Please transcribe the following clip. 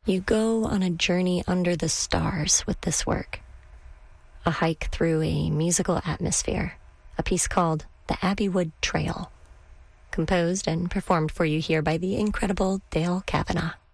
You go on a journey under the stars with this work. A hike through a musical atmosphere, a piece called The Abbeywood Trail, composed and performed for you here by the incredible Dale Kavanaugh.